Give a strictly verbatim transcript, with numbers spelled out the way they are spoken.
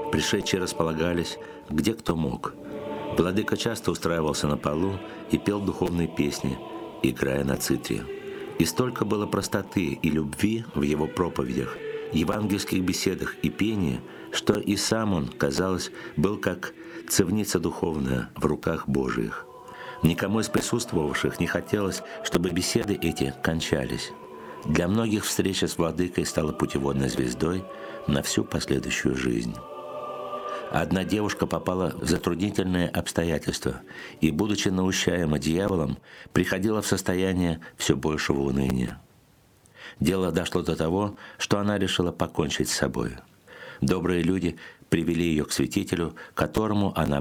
Пришедшие располагались, где кто мог. Владыка часто устраивался на полу и пел духовные песни, играя на цитре. И столько было простоты и любви в его проповедях, евангельских беседах и пении, что и сам он, казалось, был как цевница духовная в руках Божиих. Никому из присутствовавших не хотелось, чтобы беседы эти кончались. Для многих встреча с владыкой стала путеводной звездой на всю последующую жизнь. Одна девушка попала в затруднительные обстоятельства и, будучи наущаема дьяволом, приходила в состояние все большего уныния. Дело дошло до того, что она решила покончить с собой. Добрые люди привели ее к святителю, которому она